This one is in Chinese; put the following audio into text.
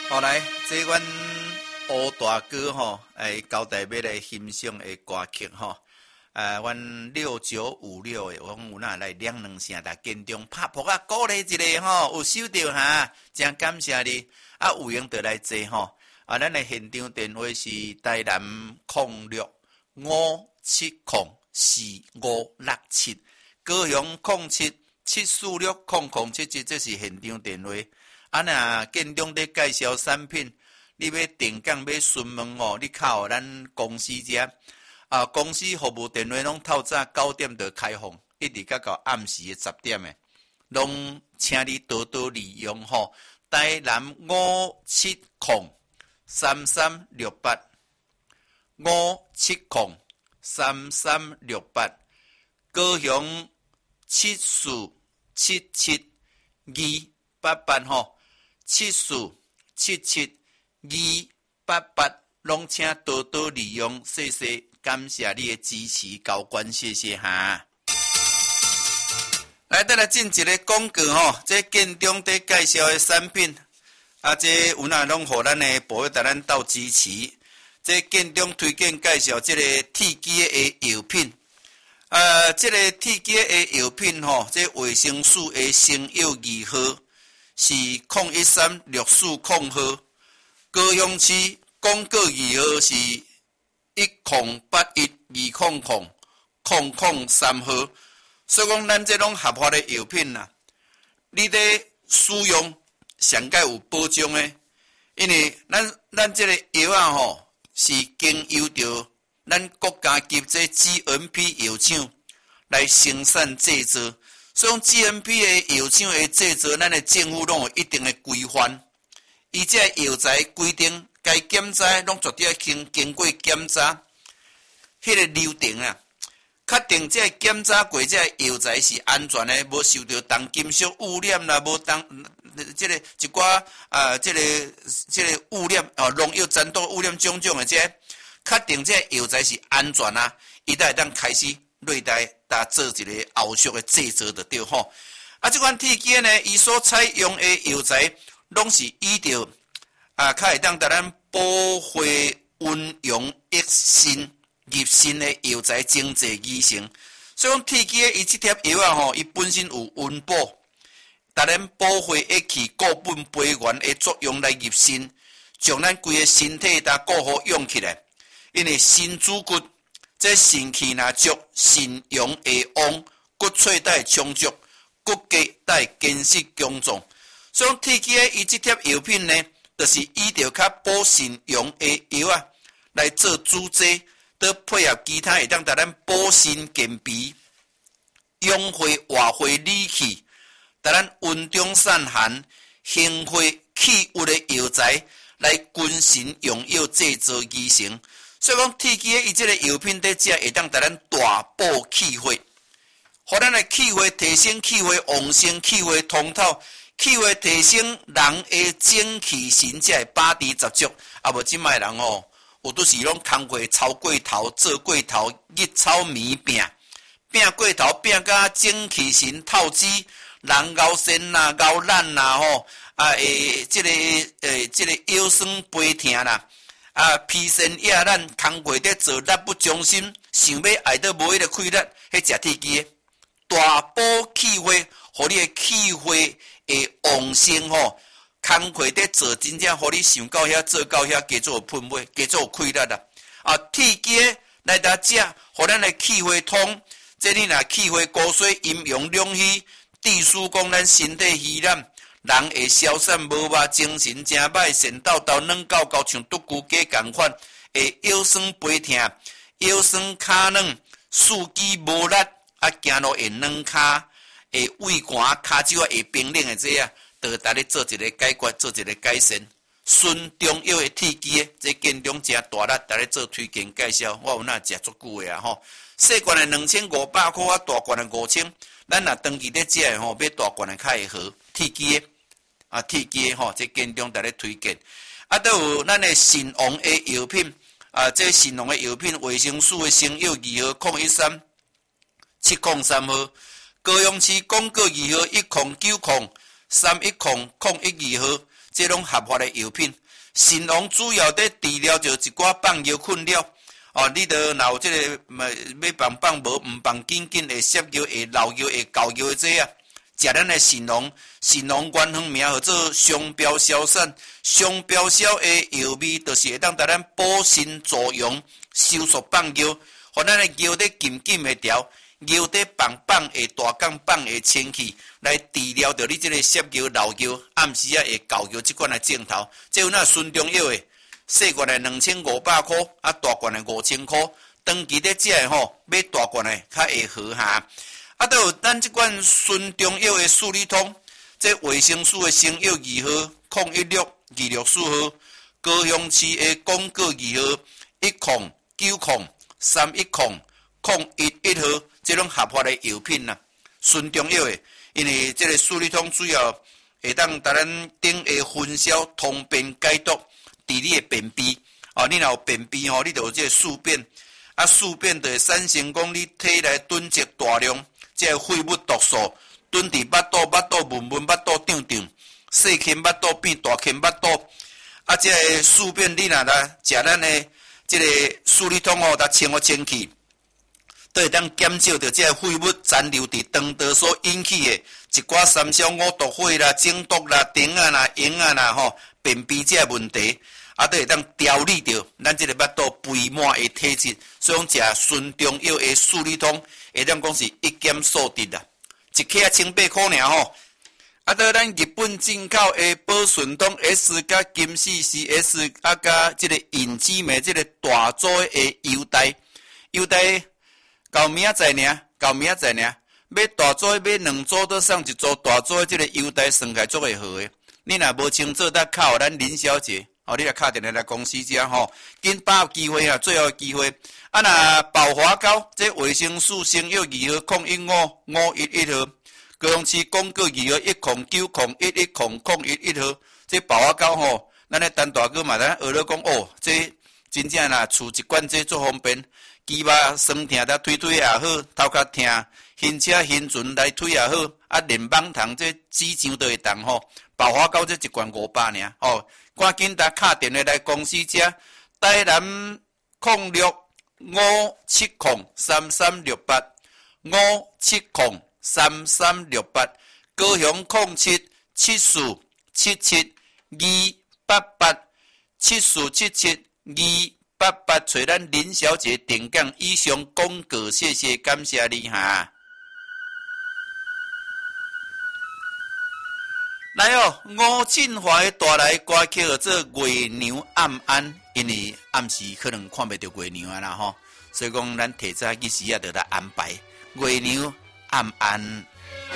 好来，这阮乌大哥吼，交代要来欣赏的歌曲吼，阮6956的，阮有哪来两两声，来见中拍扑啊，鼓励一下吼，有收到哈，真感谢你。啊，有闲就来坐吼，咱的现场电话是台南0657045567，高雄0774600077，这是现场电话。啊，若建中咧介绍产品，你要定岗要询问哦，你靠咱公司遮公司服务电话拢透早9点就开放，一直到暗时的10点的，拢请你多多利用吼。台南5703368，5703368，高雄74772888吼。74772888，拢请多多利用，谢谢，感谢你的支持，高官，谢谢哈。来，再来进一个广告吼，这建中在介绍的产品，这有哪拢互咱的朋友带咱斗支持。这建中推荐介绍这个铁基的药品，这个铁基的药品吼，这维生素的成药2号。是013640号，高雄市广告2号是108120000003号，所以讲咱这种合法的药品啦，你咧使用上界有保障的，因为咱这个药吼是经由着咱国家级这 GMP 药厂来生产制作。所以 GMP 的药厂的制作，咱的政府拢有一定的规范。伊这药材规定该检查，拢绝对要经过检查，迄个流程啊，确定这检查过这药材是安全的，无受到重金属污染啦，无这个一寡这个污染农药残毒污染种的这，确定这药材是安全啊，伊才会当开始。对待做一个后续的制作就对吼。这款铁基呢，伊所采用的药材，拢是依照较会当咱保护温阳益肾入肾的药材精制而成。所以讲铁基伊这贴药吼，伊本身有温补，咱保护益气、固本培元的作用来入肾，将咱规个身体顾好用起来。因为肾主骨。这肾气若足，肾阳会旺，骨髓才会充足，骨骼才会坚实强壮。所以铁基伊这贴药品呢，就是依照较补肾阳的药来做主剂，都配合其他会当咱补肾健脾、养血活血理气，咱温中散寒、行血气郁的药材来均神用药制作而成。所以讲，铁基伊这个药品在食会当带咱大补气血，互咱的气血提升，气血旺盛，气血通透，气血提升人的精气神才会把持十足。无即卖人哦，有都是拢工课操过头，做过头，日操暝拼过头，拼甲精气神透支，人熬神啦，熬懒啦吼，这个腰酸背痛啦。疲身夜懒，工课在做，力不从心，想要爱到无迄个气力，迄食铁基大补气血，互你的气血会旺盛吼。工课在做，真正互你想到遐做到遐，加做喷尾，加做气力啦。铁基来搭食，互咱的气血通。这你若气血高水，阴阳两虚，地书讲咱身体虚懒。人会消散无肉，精神真歹，神叨叨软狗狗，像独孤鸡共款，会腰酸背痛，腰酸骹软，四肢无力，行路会软骹，会畏寒，骹手会冰冷的这就带你做一个解决，做一个改善。纯中药的铁基，这建中真大力，带你做推荐介绍。我有哪食足久的吼，细罐的2500块，大罐的5000，咱若长期咧食的吼，买大罐的较会好，铁基的。铁基吼，这建中带你推荐。都有咱的肾王的药品，这肾王的药品，维生素的成药2号013-703号，高雄市广告2号10903100112号， 这拢合法的药品。神农主要在治疗就一寡放药困扰。哦，你都若有这个要放无唔放紧紧会摄药会漏药会搞药的这啊，食咱的神农原方名号做双标消散，双标消的药味就是会当带咱补肾助阳、收缩放药，互咱的药在紧紧的调，药在放会大杠放会清气，来治疗着你这个摄药漏药，暗时会搞药这款的症头，这有那孙中药的。细罐的2500块，啊大罐的5000块，长期咧食的吼，买大罐的较会好下。啊，都有咱这款顺中药的数理通，这维生素的成药2号，01626号，高雄市的广告2号，1090310011号，这种合法的药品呐，顺中药的，因为这个数理通主要会当带咱顶下分销通便解毒。治你的便秘，哦，你若有便秘吼，你就有这个宿便，啊，宿便就会产生讲你体内囤积大量这个废物毒素，囤伫腹肚闷腹肚胀，细坑腹肚变大坑腹肚，啊，这个宿便你若来食咱的这个素理通哦，来清气，都会当减少着这个废物残留伫肠道所引起的一寡三消五毒火啦、中毒啦、肠啊啦、炎啊啦吼，便秘这个问题。啊，都会当调理着咱这个腹肚肥满的体质，所以讲食顺中药的素理通，会当讲是一减数值啦，一克啊18块尔吼。啊，到咱日本进口的宝顺通 S 加金丝 CS 啊加这个隐脂酶这个大组的优待到明仔载尔，买大组买2组都送1组大组的这个优待算起来足会好的。你若无清楚，得靠咱林小姐。哦，你来打电话来公司遮吼，紧把握机会啊，最后机会。啊，那宝华膏这维生素成药2号0155511号，高雄市广告2号109011001号，这宝华膏吼，咱咧单大哥嘛，咱学了讲哦，这真正啦，厝一罐这足方便，肌肉酸痛得腿也好，头壳痛，晕车晕船来腿也好，啊，连网糖这指上都会动吼，宝华膏这一罐500尔哦。赶紧打打电话来公司遮，台南0657033368，57033368，高雄0774772888，74772888，找咱林小姐定岗。以上广告，谢谢，感谢你哈。来哦，吴振华的带来歌曲叫做《月娘暗安》，因为暗时可能看袂到月娘啊啦吼，所以讲咱提早去时啊，就来安排《月娘暗安》。